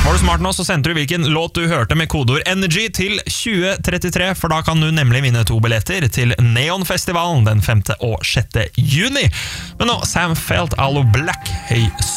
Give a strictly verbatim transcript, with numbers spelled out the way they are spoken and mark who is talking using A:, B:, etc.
A: Var du smart nå, så sendte du hvilken låt du hørte med kodeord Energy til tjue trettitre, for da kan du nemlig vinne to billetter til Neonfestivalen den femte og sjette juni. Men nå, Sam Felt, Allo Black, Hey